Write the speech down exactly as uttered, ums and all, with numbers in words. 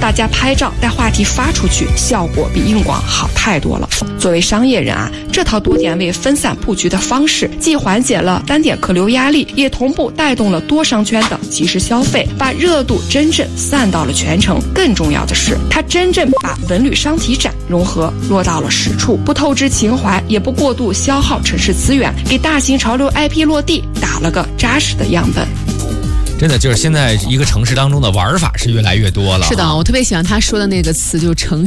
大家拍照带话题发出去，效果比硬广好太多了。作为商业人啊，这套多点位分散布局的方式，既缓解了单点客流压力，也同步带动了多商圈的即时消费，把热度真正散到了全城。更重要的是，它真正把文旅商体展融合落到了实处，不透支情怀，也不过度消耗城市资源，给大型潮流 I P 落地打了个扎实的样本。 真的就是现在一个城市当中的玩法是越来越多了。 是的，我特别喜欢他说的那个词，就城